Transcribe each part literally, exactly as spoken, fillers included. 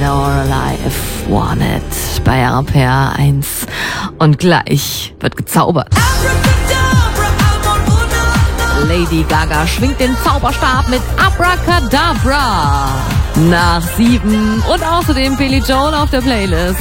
Our Life Wanted bei R P R eins. Und gleich wird gezaubert. Lady Gaga schwingt den Zauberstab mit Abracadabra. Nach sieben und außerdem Billy Joel auf der Playlist.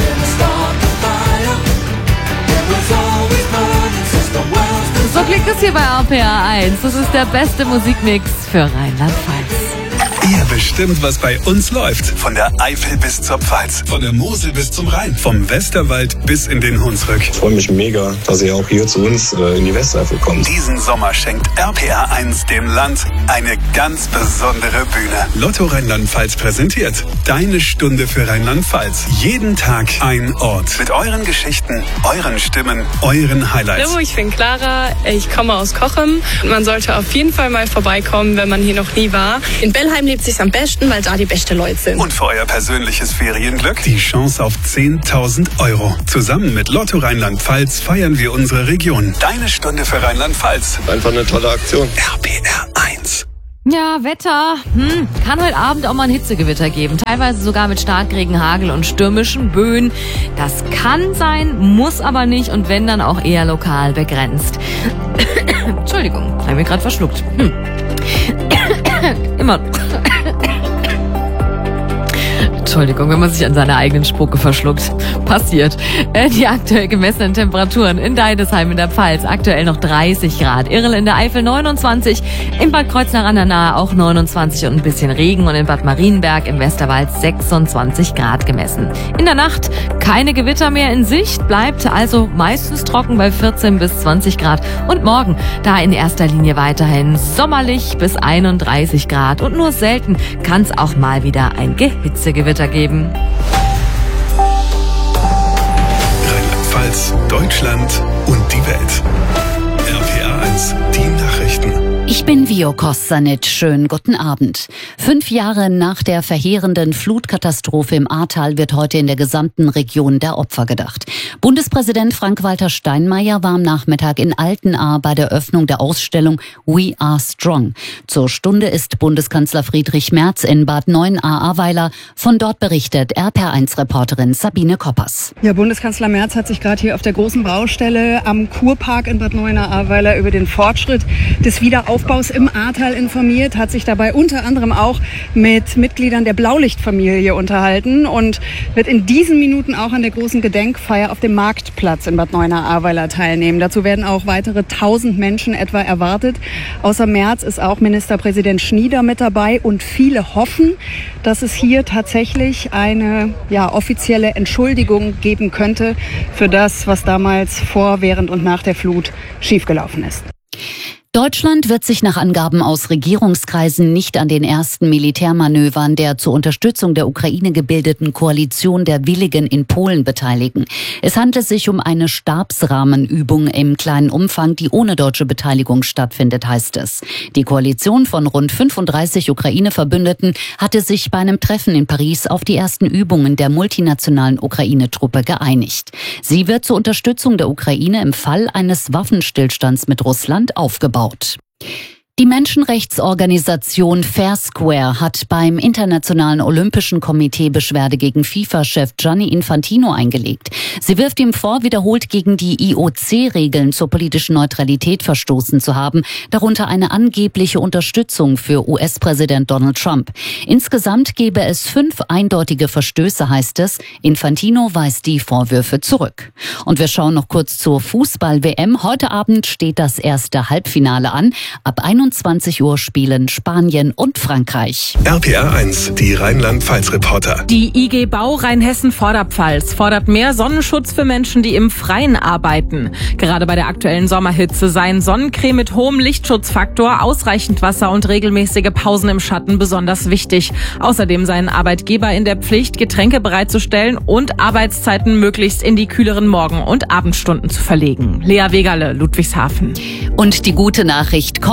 So klingt es hier bei R P R eins. Das ist der beste Musikmix für Rheinland-Pfalz. Ihr bestimmt, was bei uns läuft. Von der Eifel bis zur Pfalz, von der Mosel bis zum Rhein, vom Westerwald bis in den Hunsrück. Ich freue mich mega, dass ihr auch hier zu uns äh, in die Westeifel kommt. Diesen Sommer schenkt R P R eins dem Land eine ganz besondere Bühne. Lotto Rheinland-Pfalz präsentiert Deine Stunde für Rheinland-Pfalz. Jeden Tag ein Ort. Mit euren Geschichten, euren Stimmen, euren Highlights. Hallo, ich bin Clara, ich komme aus Cochem. Man sollte auf jeden Fall mal vorbeikommen, wenn man hier noch nie war. In Bellheim lebt sich's am besten, weil da die beste Leute sind. Und für euer persönliches Ferienglück die Chance auf zehntausend Euro. Zusammen mit Lotto Rheinland-Pfalz feiern wir unsere Region. Deine Stunde für Rheinland-Pfalz. Einfach eine tolle Aktion. R P R eins. Ja, Wetter. Hm, kann heute Abend auch mal ein Hitzegewitter geben. Teilweise sogar mit Starkregen, Hagel und stürmischen Böen. Das kann sein, muss aber nicht und wenn, dann auch eher lokal begrenzt. Entschuldigung, habe mich gerade verschluckt. Hm. Immer. Entschuldigung, wenn man sich an seiner eigenen Spucke verschluckt. Passiert. Äh, die aktuell gemessenen Temperaturen in Deidesheim in der Pfalz. Aktuell noch dreißig Grad. Irrel in der Eifel neunundzwanzig. In Bad Kreuznach an der Nahe auch neunundzwanzig und ein bisschen Regen. Und in Bad Marienberg im Westerwald sechsundzwanzig Grad gemessen. In der Nacht keine Gewitter mehr in Sicht. Bleibt also meistens trocken bei vierzehn bis zwanzig Grad. Und morgen da in erster Linie weiterhin sommerlich bis einunddreißig Grad. Und nur selten kann es auch mal wieder ein Gehitzegewitter geben. Rheinland-Pfalz, Deutschland und die Welt. R P R eins, die Nachrichten. Ich bin Vio Kostanic. Schönen guten Abend. Fünf Jahre nach der verheerenden Flutkatastrophe im Ahrtal wird heute in der gesamten Region der Opfer gedacht. Bundespräsident Frank-Walter Steinmeier war am Nachmittag in Altenahr bei der Öffnung der Ausstellung We Are Strong. Zur Stunde ist Bundeskanzler Friedrich Merz in Bad Neuenahr-Ahrweiler. Von dort berichtet R P R eins-Reporterin Sabine Koppers. Ja, Bundeskanzler Merz hat sich gerade hier auf der großen Baustelle am Kurpark in Bad Neuenahr-Ahrweiler über den Fortschritt des Wiederaufbaus im Ahrtal informiert, hat sich dabei unter anderem auch mit Mitgliedern der Blaulichtfamilie unterhalten und wird in diesen Minuten auch an der großen Gedenkfeier auf dem Marktplatz in Bad Neuenahr-Ahrweiler teilnehmen. Dazu werden auch weitere tausend Menschen etwa erwartet. Außer Merz ist auch Ministerpräsident Schnieder mit dabei und viele hoffen, dass es hier tatsächlich eine ja, offizielle Entschuldigung geben könnte für das, was damals vor, während und nach der Flut schiefgelaufen ist. Deutschland wird sich nach Angaben aus Regierungskreisen nicht an den ersten Militärmanövern der zur Unterstützung der Ukraine gebildeten Koalition der Willigen in Polen beteiligen. Es handelt sich um eine Stabsrahmenübung im kleinen Umfang, die ohne deutsche Beteiligung stattfindet, heißt es. Die Koalition von rund fünfunddreißig Ukraine-Verbündeten hatte sich bei einem Treffen in Paris auf die ersten Übungen der multinationalen Ukraine-Truppe geeinigt. Sie wird zur Unterstützung der Ukraine im Fall eines Waffenstillstands mit Russland aufgebaut. Die Menschenrechtsorganisation Fair Square hat beim Internationalen Olympischen Komitee Beschwerde gegen FIFA-Chef Gianni Infantino eingelegt. Sie wirft ihm vor, wiederholt gegen die I O C-Regeln zur politischen Neutralität verstoßen zu haben, darunter eine angebliche Unterstützung für U S-Präsident Donald Trump. Insgesamt gebe es fünf eindeutige Verstöße, heißt es. Infantino weist die Vorwürfe zurück. Und wir schauen noch kurz zur Fußball-W M. Heute Abend steht das erste Halbfinale an. Ab einundzwanzig Uhr spielen Spanien und Frankreich. R P R eins, die Rheinland-Pfalz-Reporter. Die I G Bau Rheinhessen-Vorderpfalz fordert mehr Sonnenschutz für Menschen, die im Freien arbeiten. Gerade bei der aktuellen Sommerhitze seien Sonnencreme mit hohem Lichtschutzfaktor, ausreichend Wasser und regelmäßige Pausen im Schatten besonders wichtig. Außerdem seien Arbeitgeber in der Pflicht, Getränke bereitzustellen und Arbeitszeiten möglichst in die kühleren Morgen- und Abendstunden zu verlegen. Lea Wegerle, Ludwigshafen. Und die gute Nachricht kommt aus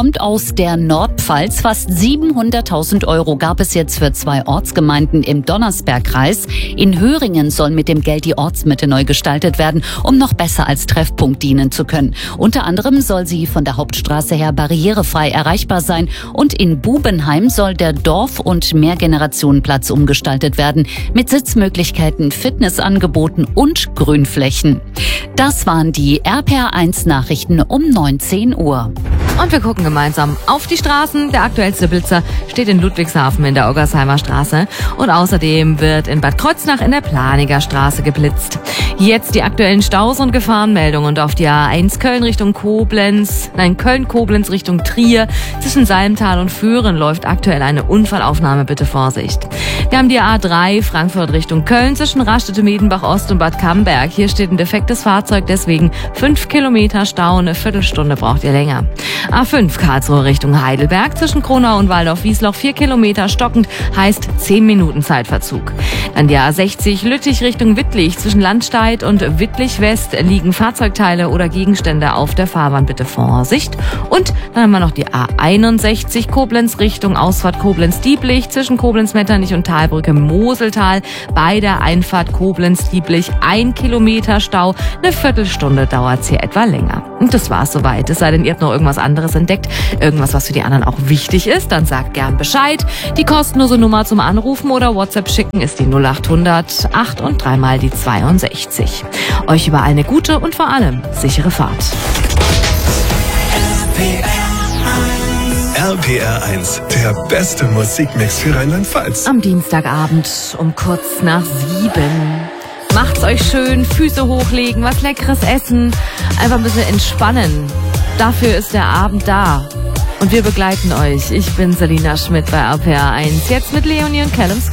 aus der Nordpfalz. Fast siebenhunderttausend Euro gab es jetzt für zwei Ortsgemeinden im Donnersbergkreis. In Höringen soll mit dem Geld die Ortsmitte neu gestaltet werden, um noch besser als Treffpunkt dienen zu können. Unter anderem soll sie von der Hauptstraße her barrierefrei erreichbar sein und in Bubenheim soll der Dorf- und Mehrgenerationenplatz umgestaltet werden mit Sitzmöglichkeiten, Fitnessangeboten und Grünflächen. Das waren die R P R eins Nachrichten um neunzehn Uhr. Und wir gucken gemeinsam auf die Straßen. Der aktuellste Blitzer steht in Ludwigshafen in der Oggersheimer Straße. Und außerdem wird in Bad Kreuznach in der Planiger Straße geblitzt. Jetzt die aktuellen Staus und Gefahrenmeldungen. Und auf die A eins Köln Richtung Koblenz, nein, Köln-Koblenz Richtung Trier. Zwischen Salmtal und Föhren läuft aktuell eine Unfallaufnahme. Bitte Vorsicht. Wir haben die A drei Frankfurt Richtung Köln zwischen Rastede, Miedenbach Ost und Bad Camberg. Hier steht ein defektes Fahrzeug, deswegen fünf Kilometer Stau. Eine Viertelstunde braucht ihr länger. A fünf Karlsruhe Richtung Heidelberg zwischen Kronau und Waldorf-Wiesloch vier Kilometer stockend, heißt zehn Minuten Zeitverzug. Dann die A sechzig Lüttich Richtung Wittlich zwischen Landstedt und Wittlich West liegen Fahrzeugteile oder Gegenstände auf der Fahrbahn. Bitte Vorsicht. Und dann haben wir noch die A einundsechzig Koblenz Richtung Ausfahrt Koblenz-Dieblich zwischen Koblenz-Metternich und Talbrücke Moseltal. Bei der Einfahrt Koblenz-Dieblich ein Kilometer Stau. Eine Viertelstunde dauert's hier etwa länger. Und das war's soweit. Es sei denn, ihr habt noch irgendwas anderes entdeckt, irgendwas, was für die anderen auch wichtig ist, dann sagt gern Bescheid. Die kostenlose Nummer zum Anrufen oder WhatsApp schicken ist die null acht hundert acht und dreimal die zweiundsechzig. Euch überall eine gute und vor allem sichere Fahrt. R P R eins, der beste Musikmix für Rheinland-Pfalz. Am Dienstagabend um kurz nach sieben. Macht's euch schön, Füße hochlegen, was Leckeres essen, einfach ein bisschen entspannen. Dafür ist der Abend da. Und wir begleiten euch. Ich bin Selina Schmidt bei R P R eins. Jetzt mit Leonie und Callum Scott.